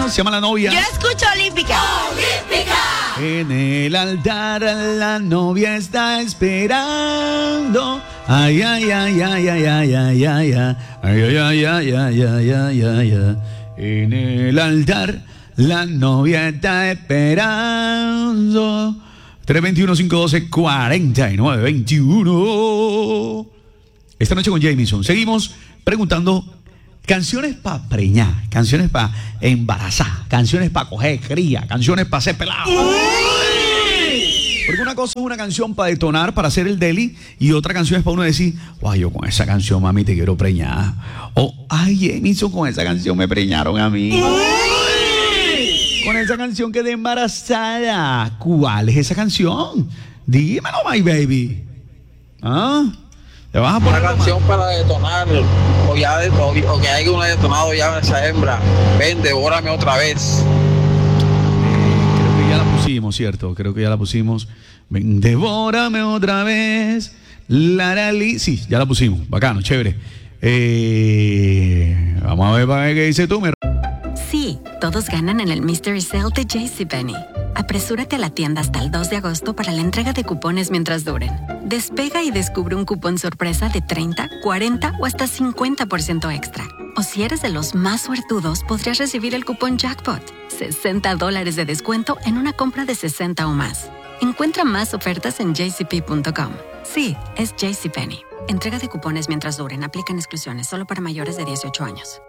Se llama La Novia. Yo escucho Olímpica. En el altar la novia está esperando. Ay, ay, ay, ay, ay, ay, ay, ay, ay, ay, ay, ay, ay, ay, ay, ay. En el altar la novia está esperando. 321-512-4921. Esta noche con Jamison. Seguimos preguntando canciones para preñar, canciones para embarazar, canciones para coger cría, canciones para ser pelado. Porque una cosa es una canción para detonar, para hacer el deli, y otra canción es para uno decir, guay, yo con esa canción, mami, te quiero preñar. O, ay, Jamison, con esa canción me preñaron a mí. Con esa canción quedé embarazada. ¿Cuál es esa canción? Dímelo, my baby. ¿Ah? ¿Te vas a poner una canción para detonar o que haya una detonado ya esa hembra? Ven, devórame otra vez. Creo que ya la pusimos, ¿cierto? Creo que ya la pusimos. Ven, devórame otra vez. Sí, ya la pusimos. Bacano, chévere. Vamos a ver para ver qué dice tú. Sí, todos ganan en el Mystery Sale de JCPenney. Apresúrate a la tienda hasta el 2 de agosto para la entrega de cupones mientras duren. Despega y descubre un cupón sorpresa de 30, 40 o hasta 50% extra. O si eres de los más suertudos, podrías recibir el cupón Jackpot. $60 de descuento en una compra de 60 o más. Encuentra más ofertas en jcp.com. Sí, es JCPenney. Entrega de cupones mientras duren. Aplican exclusiones solo para mayores de 18 años.